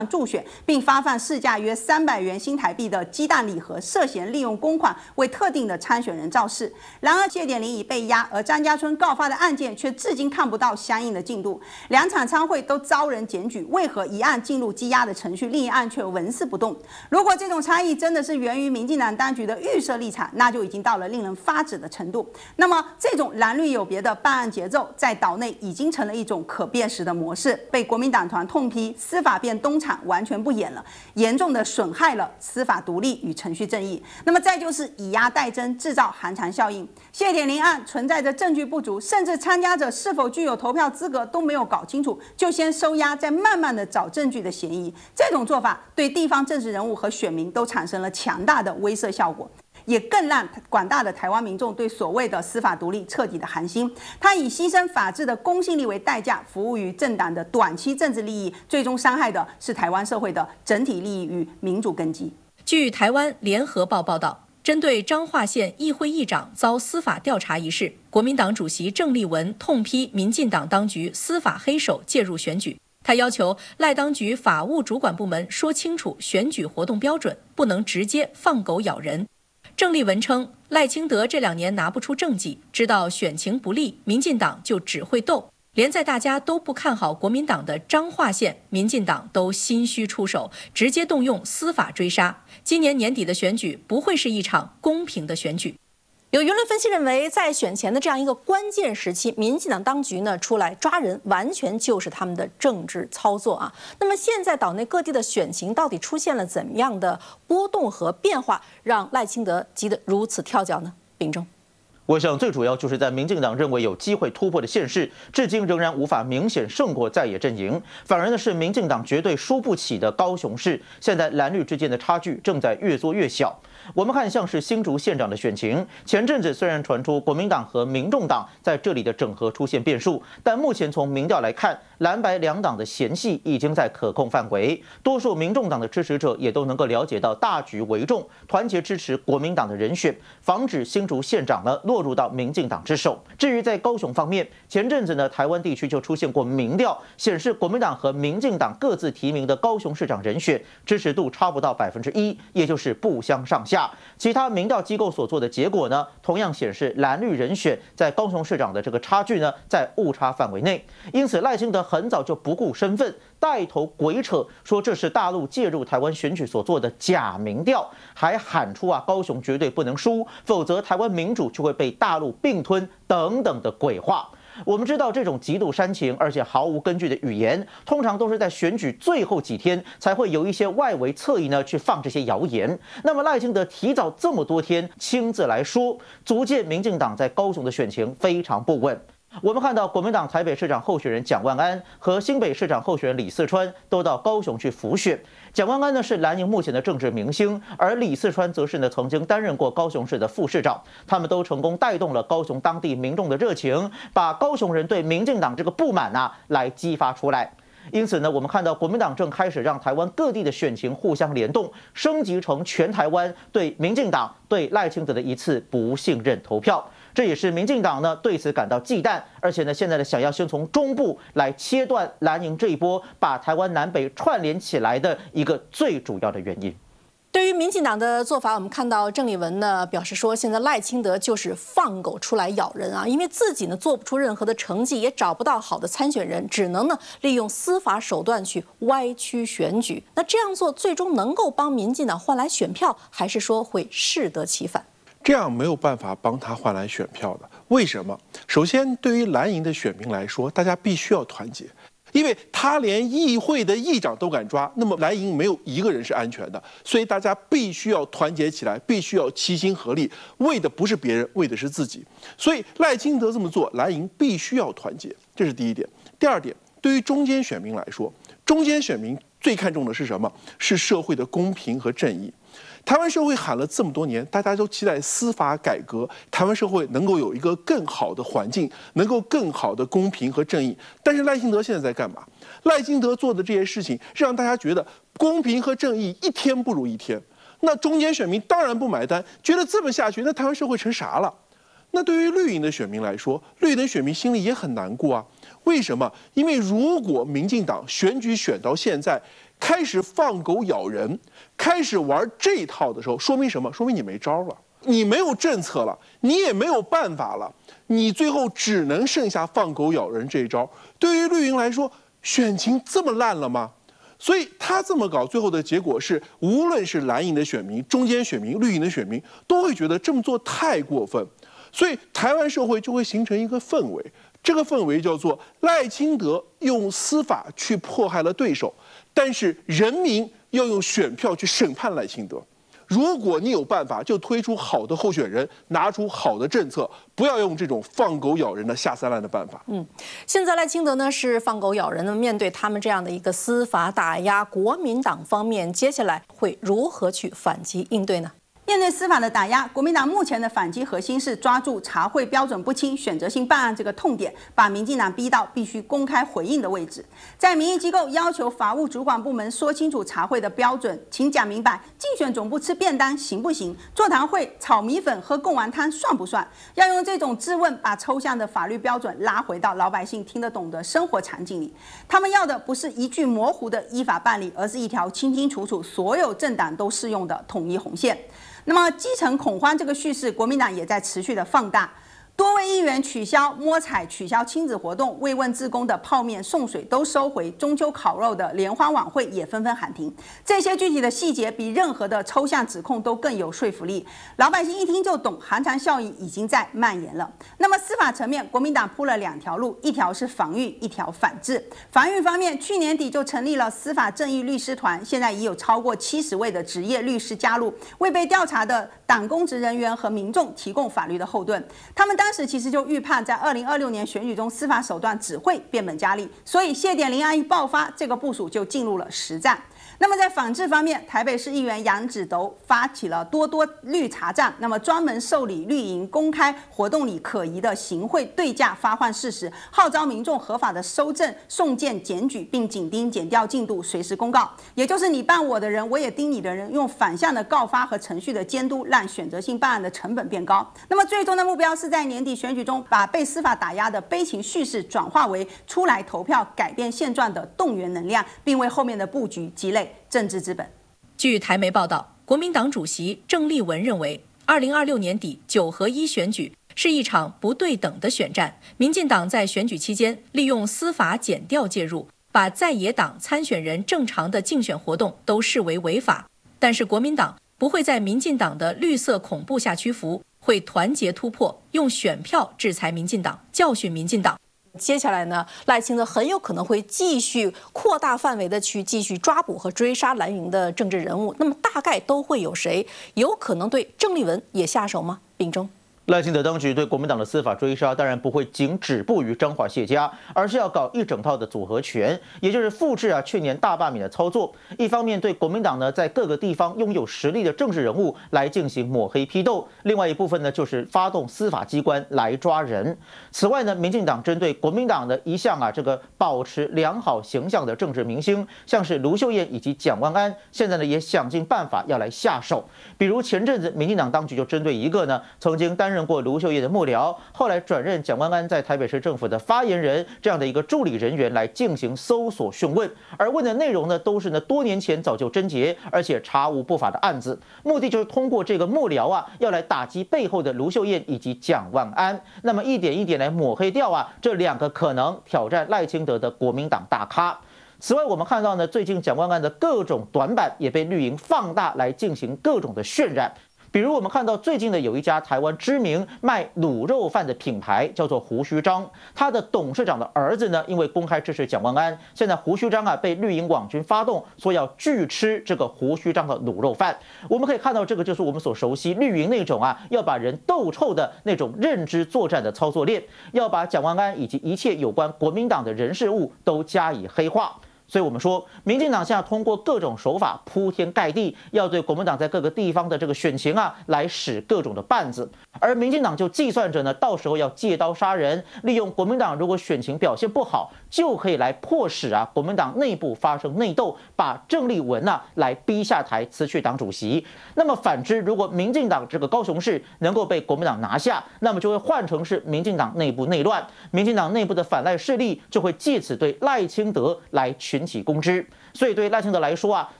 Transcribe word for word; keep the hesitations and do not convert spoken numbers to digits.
助选，并发放市价约三百元新台币的鸡蛋礼盒，涉嫌利用公款为特定的参选人造势。然而，谢点玲已被押，而张家春告发的案件却至今看不到相应的进度。两场参会都遭人检举，为何一案进入羁押的程序，另一案却纹丝不动？如果这种差异真的是源于民进党当局的预设立场，那就已经到了令人发指的程度。那么，这种蓝绿有别的办案节奏，在岛内已经成了一种可辨识的模式，被国民党团痛批司法变东厂。 完全不演了，严重的损害了司法独立与程序正义。那么再就是以压代真，制造寒蝉效应。谢点玲案存在着证据不足，甚至参加者是否具有投票资格都没有搞清楚，就先收押，再慢慢的找证据的嫌疑。这种做法对地方政治人物和选民都产生了强大的威慑效果。 也更让广大的台湾民众对所谓的司法独立彻底的寒心。他以牺牲法治的公信力为代价，服务于政党的短期政治利益，最终伤害的是台湾社会的整体利益与民主根基。 据台湾联合报报道，针对彰化县议会议长遭司法调查一事，国民党主席郑丽文痛批民进党当局司法黑手介入选举。 他要求赖当局法务主管部门说清楚选举活动标准，不能直接放狗咬人。 郑丽文称，赖清德这两年拿不出政绩，知道选情不利，民进党就只会斗。连在大家都不看好国民党的彰化县，民进党都心虚出手，直接动用司法追杀。今年年底的选举不会是一场公平的选举。 有舆论分析认为，在选前的这样一个关键时期，民进党当局呢出来抓人，完全就是他们的政治操作啊。那么现在岛内各地的选情到底出现了怎么样的波动和变化，让赖清德急得如此跳脚呢？秉仲。 我想最主要就是在民进党认为有机会突破的县市，至今仍然无法明显胜过在野阵营，反而呢是民进党绝对输不起的高雄市，现在蓝绿之间的差距正在越缩越小。我们看像是新竹县长的选情，前阵子虽然传出国民党和民众党在这里的整合出现变数，但目前从民调来看，蓝白两党的嫌隙已经在可控范围，多数民众党的支持者也都能够了解到大局为重，团结支持国民党的人选，防止新竹县长呢落入到民进党之手。至于在高雄方面，前阵子呢，台湾地区就出现过民调，显示国民党和民进党各自提名的高雄市长人选支持度差不到百分之一，也就是不相上下。其他民调机构所做的结果呢，同样显示蓝绿人选在高雄市长的这个差距呢，在误差范围内。因此，赖清德很早就不顾身份，带头鬼扯，说这是大陆介入台湾选举所做的假民调，还喊出啊高雄绝对不能输，否则台湾民主就会被大陆并吞等等的鬼话。我们知道这种极度煽情而且毫无根据的语言，通常都是在选举最后几天才会有一些外围侧翼呢去放这些谣言。那么赖清德提早这么多天亲自来说，足见民进党在高雄的选情非常不稳。我们看到国民党台北市长候选人蒋万安和新北市长候选人李四川都到高雄去辅选。蒋万安呢是蓝营目前的政治明星，而李四川则是呢曾经担任过高雄市的副市长。他们都成功带动了高雄当地民众的热情，把高雄人对民进党这个不满啊来激发出来。因此呢，我们看到国民党正开始让台湾各地的选情互相联动，升级成全台湾对民进党、对赖清德的一次不信任投票。这也是民进党呢对此感到忌惮，而且呢，现在呢想要先从中部来切断蓝营这一波把台湾南北串联起来的一个最主要的原因。 对于民进党的做法，我们看到郑丽文呢表示说，现在赖清德就是放狗出来咬人啊，因为自己呢做不出任何的成绩，也找不到好的参选人，只能呢利用司法手段去歪曲选举。那这样做最终能够帮民进党换来选票，还是说会适得其反？ 这样没有办法帮他换来选票的。为什么？首先，对于蓝营的选民来说，大家必须要团结。因为他连议会的议长都敢抓，那么蓝营没有一个人是安全的，所以大家必须要团结起来，必须要齐心合力，为的不是别人，为的是自己。所以赖清德这么做，蓝营必须要团结，这是第一点。第二点，对于中间选民来说，中间选民最看重的是什么？是社会的公平和正义。台湾社会喊了这么多年，大家都期待司法改革，台湾社会能够有一个更好的环境，能够更好的公平和正义。但是赖清德现在在干嘛？赖清德做的这些事情，让大家觉得公平和正义一天不如一天。那中间选民当然不买单，觉得这么下去，那台湾社会成啥了？那对于绿营的选民来说，绿营的选民心里也很难过啊。为什么？因为如果民进党选举选到现在， 开始放狗咬人，开始玩这一套的时候，说明什么？说明你没招了，你没有政策了，你也没有办法了，你最后只能剩下放狗咬人这一招。对于绿营来说，选情这么烂了吗？所以他这么搞，最后的结果是，无论是蓝营的选民、中间选民、绿营的选民，都会觉得这么做太过分。所以台湾社会就会形成一个氛围，这个氛围叫做赖清德用司法去迫害了对手，但是人民要用选票去审判赖清德。如果你有办法，就推出好的候选人，拿出好的政策，不要用这种放狗咬人的下三滥的办法。 嗯，现在赖清德呢是放狗咬人的，面对他们这样的一个司法打压，国民党方面接下来会如何去反击应对呢？ 面对司法的打压，国民党目前的反击核心是抓住查获标准不清、选择性办案这个痛点，把民进党逼到必须公开回应的位置。在民意机构要求法务主管部门说清楚查获的标准，请讲明白，竞选总部吃便当行不行？座谈会炒米粉、喝贡丸汤算不算？要用这种质问，把抽象的法律标准拉回到老百姓听得懂的生活场景里。他们要的不是一句模糊的依法办理，而是一条清清楚楚、所有政党都适用的统一红线。那么基层恐慌这个叙事，国民党也在持续的放大。多位议员取消摸彩、取消亲子活动、慰问志工的泡面送水都收回，中秋烤肉的联欢晚会也纷纷喊停。这些具体的细节比任何的抽象指控都更有说服力，老百姓一听就懂，寒蝉效应已经在蔓延了。那么司法层面，国民党铺了两条路，一条是防御，一条反制。防御方面，去年底就成立了司法正义律师团，现在已有超过七十位的职业律师加入，为被调查的党公职人员和民众提供法律的后盾。他们当时其实就预判，在二零二六年选举中，司法手段只会变本加厉，所以谢点林案一爆发，这个部署就进入了实战。那么在反制方面，台北市议员杨子斗发起了多多绿查站，那么专门受理绿营公开活动里可疑的行贿对价发换事实，号召民众合法的收证、送件、检举，并紧盯检调进度，随时公告。也就是你办我的人，我也盯你的人，用反向的告发和程序的监督，让选择性办案的成本变高。那么最终的目标是在年底选举中，把被司法打压的悲情叙事转化为出来投票、改变现状的动员能量，并为后面的布局积累政治资本。 据台媒报道，国民党主席郑丽文认为，二零二六年底九合一选举是一场不对等的选战。民进党在选举期间利用司法检调介入，把在野党参选人正常的竞选活动都视为违法。但是国民党不会在民进党的绿色恐怖下屈服，会团结突破，用选票制裁民进党，教训民进党。 接下来呢，赖清德很有可能会继续扩大范围的去继续抓捕和追杀蓝营的政治人物。那么大概都会有谁？有可能对郑丽文也下手吗？秉忠。 赖清德当局对国民党的司法追杀，当然不会仅止步于彰化谢家，而是要搞一整套的组合拳，也就是复制啊去年大罢免的操作。一方面对国民党呢在各个地方拥有实力的政治人物来进行抹黑批斗，另外一部分呢就是发动司法机关来抓人。此外呢，民进党针对国民党的一项啊这个保持良好形象的政治明星，像是卢秀燕以及蒋万安，现在呢也想尽办法要来下手。比如前阵子民进党当局就针对一个呢曾经担任过卢秀燕的幕僚，后来转任蒋万安在台北市政府的发言人这样的一个助理人员来进行搜索讯问，而问的内容呢都是呢多年前早就侦结而且查无不法的案子，目的就是通过这个幕僚啊要来打击背后的卢秀燕以及蒋万安，那么一点一点来抹黑掉啊这两个可能挑战赖清德的国民党大咖。此外，我们看到呢，最近蒋万安的各种短板也被绿营放大来进行各种的渲染。比如我们看到最近的有一家台湾知名卖卤肉饭的品牌叫做胡须章，他的董事长的儿子呢，因为公开支持蒋万安，现在胡须章啊被绿营网军发动说要拒吃这个胡须章的卤肉饭。我们可以看到，这个就是我们所熟悉绿营那种啊要把人斗臭的那种认知作战的操作链，要把蒋万安以及一切有关国民党的人事物都加以黑化。所以我们说，民进党现在通过各种手法铺天盖地，要对国民党在各个地方的这个选情啊，来使各种的绊子。而民进党就计算着呢，到时候要借刀杀人，利用国民党如果选情表现不好，就可以来迫使啊国民党内部发生内斗，把郑丽文啊来逼下台辞去党主席。那么反之，如果民进党这个高雄市能够被国民党拿下，那么就会换成是民进党内部内乱，民进党内部的反赖势力就会借此对赖清德来群引起公知。所以对赖清德来说啊，